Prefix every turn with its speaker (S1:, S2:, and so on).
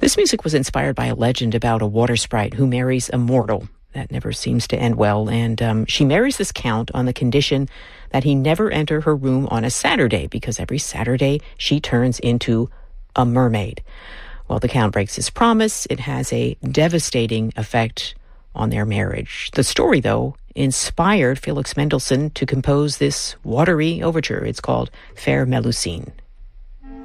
S1: This music was inspired by a legend about a water sprite who marries a mortal. That never seems to end well. And she marries this count on the condition that he never enter her room on a Saturday, because every Saturday she turns into a mermaid. Well, the count breaks his promise. It has a devastating effect on their marriage. The story, though, inspired Felix Mendelssohn to compose this watery overture. It's called Fair Melusine.